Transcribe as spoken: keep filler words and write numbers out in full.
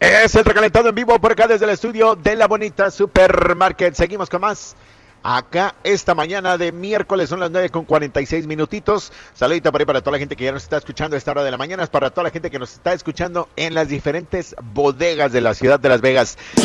Es el recalentado en vivo por acá desde el estudio de La Bonita Supermarket. Seguimos con más. Acá esta mañana de miércoles son las nueve con cuarenta y seis minutitos. Saludito por ahí para toda la gente que ya nos está escuchando a esta hora de la mañana. Es para toda la gente que nos está escuchando en las diferentes bodegas de la ciudad de Las Vegas.